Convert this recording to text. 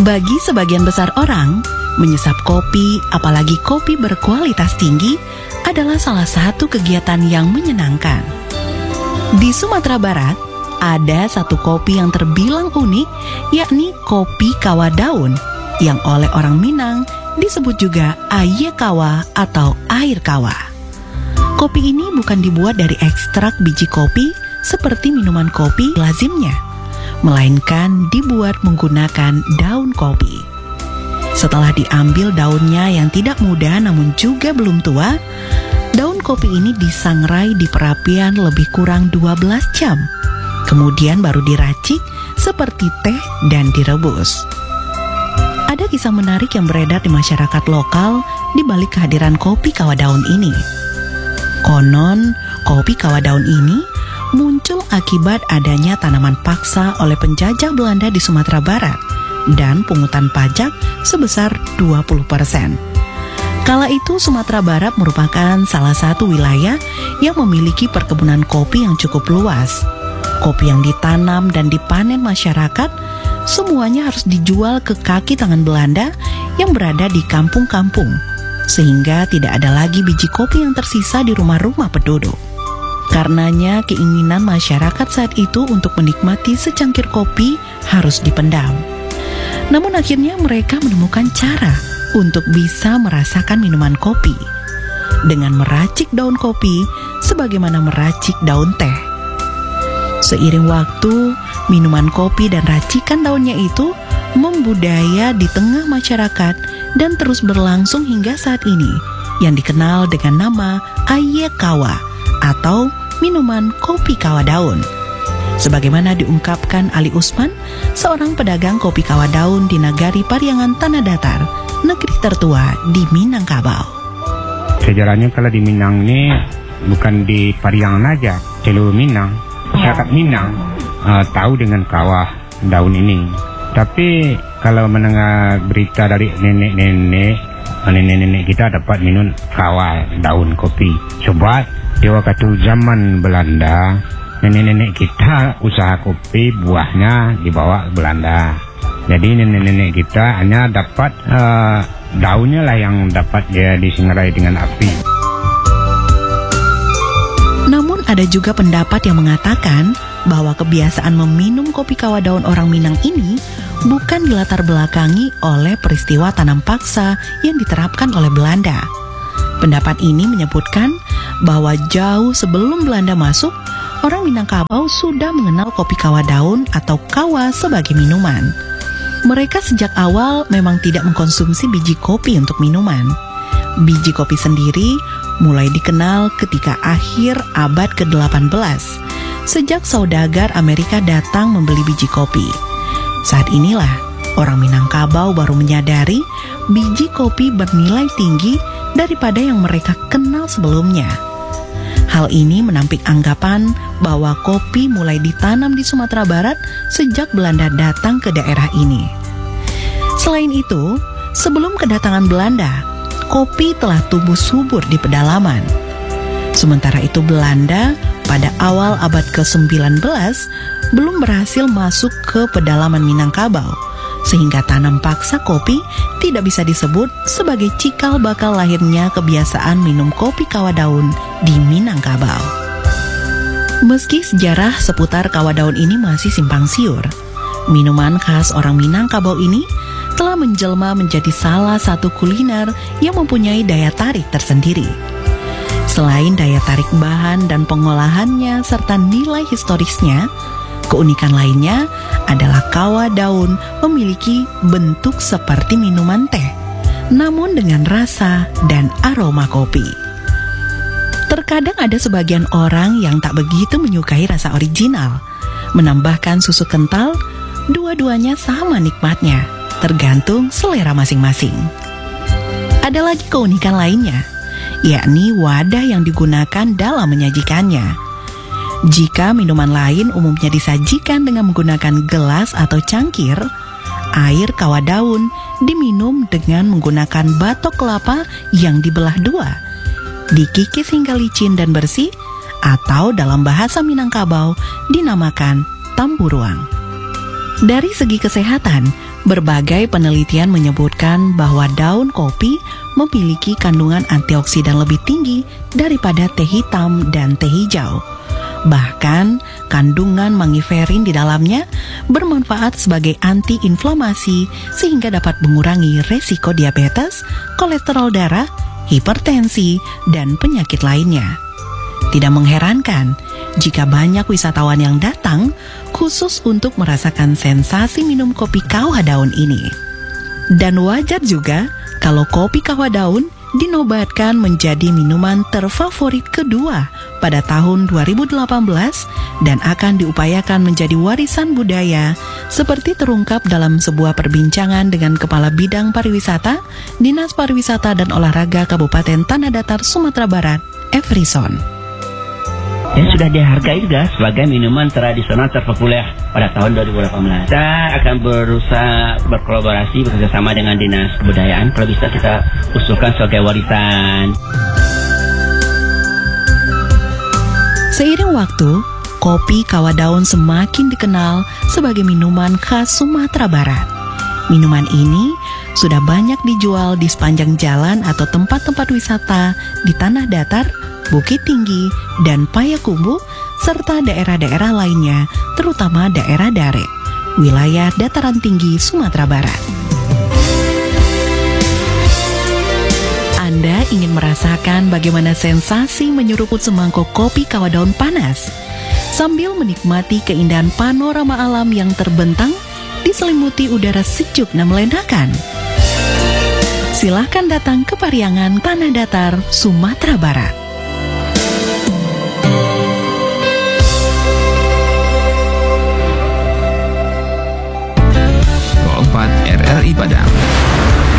Bagi sebagian besar orang, menyesap kopi, apalagi kopi berkualitas tinggi, adalah salah satu kegiatan yang menyenangkan. Di Sumatera Barat, ada satu kopi yang terbilang unik, yakni kopi kawah daun, yang oleh orang Minang disebut juga aye kawah atau air kawah. Kopi ini bukan dibuat dari ekstrak biji kopi seperti minuman kopi lazimnya, melainkan dibuat menggunakan daun kopi. Setelah diambil daunnya yang tidak muda namun juga belum tua, daun kopi ini disangrai di perapian lebih kurang 12 jam. Kemudian baru diracik seperti teh dan direbus. Ada kisah menarik yang beredar di masyarakat lokal di balik kehadiran kopi kawah daun ini. Konon, kopi kawah daun ini muncul akibat adanya tanaman paksa oleh penjajah Belanda di Sumatera Barat dan pungutan pajak sebesar 20%. Kala itu Sumatera Barat merupakan salah satu wilayah yang memiliki perkebunan kopi yang cukup luas. Kopi yang ditanam dan dipanen masyarakat semuanya harus dijual ke kaki tangan Belanda yang berada di kampung-kampung, sehingga tidak ada lagi biji kopi yang tersisa di rumah-rumah penduduk. Karenanya keinginan masyarakat saat itu untuk menikmati secangkir kopi harus dipendam. Namun akhirnya mereka menemukan cara untuk bisa merasakan minuman kopi dengan meracik daun kopi sebagaimana meracik daun teh. Seiring waktu, minuman kopi dan racikan daunnya itu membudaya di tengah masyarakat dan terus berlangsung hingga saat ini, yang dikenal dengan nama aye kawah atau minuman kopi kawah daun. Sebagaimana diungkapkan Ali Usman, seorang pedagang kopi kawah daun di Nagari Pariangan Tanah Datar, negeri tertua di Minangkabau. Sejarahnya kalau di Minang ini bukan di Pariangan aja, seluruh Minang. Masyarakat Minang tahu dengan kawah daun ini. Tapi kalau mendengar berita dari nenek-nenek kita dapat minum kawah daun kopi. Coba di waktu zaman Belanda, nenek-nenek kita usaha kopi buahnya dibawa ke Belanda. Jadi nenek-nenek kita hanya dapat daunnya lah yang dapat dia disingrai dengan api. Namun ada juga pendapat yang mengatakan bahwa kebiasaan meminum kopi kawah daun orang Minang ini bukan dilatar belakangi oleh peristiwa tanam paksa yang diterapkan oleh Belanda. Pendapat ini menyebutkan bahwa jauh sebelum Belanda masuk, orang Minangkabau sudah mengenal kopi kawah daun atau kawah sebagai minuman. Mereka sejak awal memang tidak mengkonsumsi biji kopi untuk minuman. Biji kopi sendiri mulai dikenal ketika akhir abad ke-18, sejak saudagar Amerika datang membeli biji kopi. Saat inilah orang Minangkabau baru menyadari biji kopi bernilai tinggi daripada yang mereka kenal sebelumnya. Hal ini menampik anggapan bahwa kopi mulai ditanam di Sumatera Barat sejak Belanda datang ke daerah ini. Selain itu, sebelum kedatangan Belanda, kopi telah tumbuh subur di pedalaman. Sementara itu Belanda pada awal abad ke-19 belum berhasil masuk ke pedalaman Minangkabau, sehingga tanam paksa kopi tidak bisa disebut sebagai cikal bakal lahirnya kebiasaan minum kopi kawah daun di Minangkabau. Meski sejarah seputar kawah daun ini masih simpang siur, minuman khas orang Minangkabau ini telah menjelma menjadi salah satu kuliner yang mempunyai daya tarik tersendiri. Selain daya tarik bahan dan pengolahannya serta nilai historisnya, keunikan lainnya adalah kawah daun memiliki bentuk seperti minuman teh, namun dengan rasa dan aroma kopi. Terkadang ada sebagian orang yang tak begitu menyukai rasa original, menambahkan susu kental, dua-duanya sama nikmatnya, tergantung selera masing-masing. Ada lagi keunikan lainnya, yakni wadah yang digunakan dalam menyajikannya. Jika minuman lain umumnya disajikan dengan menggunakan gelas atau cangkir, air kawah daun diminum dengan menggunakan batok kelapa yang dibelah dua, dikikis hingga licin dan bersih, atau dalam bahasa Minangkabau dinamakan tamburuang. Dari segi kesehatan, berbagai penelitian menyebutkan bahwa daun kopi memiliki kandungan antioksidan lebih tinggi daripada teh hitam dan teh hijau. Bahkan, kandungan mangiferin di dalamnya bermanfaat sebagai antiinflamasi sehingga dapat mengurangi resiko diabetes, kolesterol darah, hipertensi, dan penyakit lainnya. Tidak mengherankan jika banyak wisatawan yang datang khusus untuk merasakan sensasi minum kopi kawah daun ini. Dan wajar juga kalau kopi kawah daun dinobatkan menjadi minuman terfavorit kedua pada tahun 2018 dan akan diupayakan menjadi warisan budaya seperti terungkap dalam sebuah perbincangan dengan Kepala Bidang Pariwisata, Dinas Pariwisata dan Olahraga Kabupaten Tanah Datar, Sumatera Barat, Efrison. Dan sudah dihargai juga sebagai minuman tradisional terpopuler pada tahun 2018. Kita akan berusaha berkolaborasi bekerjasama dengan Dinas Kebudayaan. Kalau bisa kita usulkan sebagai warisan. Seiring waktu, kopi kawah daun semakin dikenal sebagai minuman khas Sumatera Barat. Minuman ini sudah banyak dijual di sepanjang jalan atau tempat-tempat wisata di Tanah Datar, Bukit Tinggi, dan Payakumbuh, serta daerah-daerah lainnya, terutama daerah Dare, wilayah dataran tinggi Sumatera Barat. Anda ingin merasakan bagaimana sensasi menyeruput semangkuk kopi kawah daun panas, sambil menikmati keindahan panorama alam yang terbentang, diselimuti udara sejuk dan melenakan? Silahkan datang ke Pariangan, Tanah Datar, Sumatera Barat. 4 RRI Padang.